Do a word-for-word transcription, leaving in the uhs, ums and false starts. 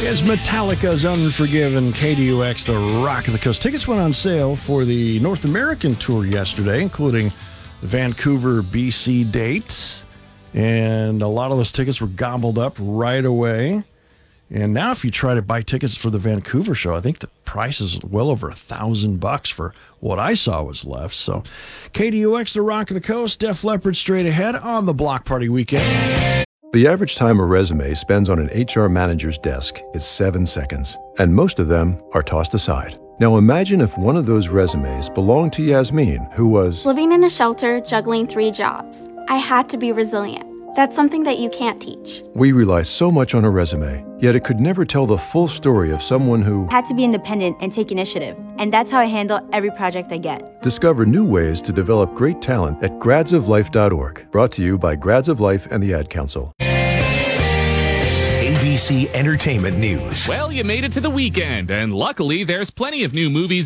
Is Metallica's Unforgiven, K D U X, the Rock of the Coast. Tickets went on sale for the North American tour yesterday, including the Vancouver, B C dates. And a lot of those tickets were gobbled up right away. And now if you try to buy tickets for the Vancouver show, I think the price is well over a thousand bucks for what I saw was left. So K D U X, the Rock of the Coast, Def Leppard straight ahead on the Block Party weekend. The average time a resume spends on an H R manager's desk is seven seconds, and most of them are tossed aside. Now imagine if one of those resumes belonged to Yasmin, who was living in a shelter, juggling three jobs. I had to be resilient. That's something that you can't teach. We rely so much on a resume, yet it could never tell the full story of someone who had to be independent and take initiative. And that's how I handle every project I get. Discover new ways to develop great talent at grads of life dot org. Brought to you by Grads of Life and the Ad Council. A B C Entertainment News. Well, you made it to the weekend, and luckily there's plenty of new movies